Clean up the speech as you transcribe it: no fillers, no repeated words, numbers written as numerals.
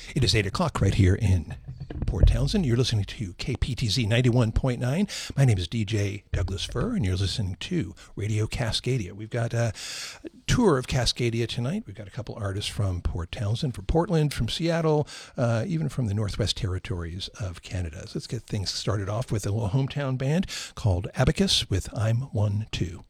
It is 8 o'clock right here in Port Townsend. You're listening to KPTZ 91.9. My name is DJ Douglas Furr, and you're listening to Radio Cascadia. We've got a tour of Cascadia tonight. We've got a couple artists from Port Townsend, from Portland, from Seattle, even from the Northwest Territories of Canada. So let's get things started off with a little hometown band called Abacus with I'm 1-2.